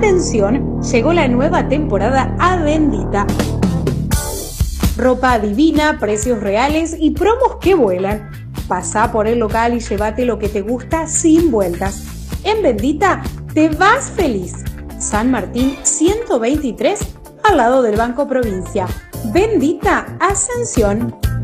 Atención, llegó la nueva temporada a Bendita. Ropa divina, precios reales y promos que vuelan. Pasá por el local y llévate lo que te gusta sin vueltas. En Bendita te vas feliz. San Martín 123, al lado del Banco Provincia. Bendita Ascensión.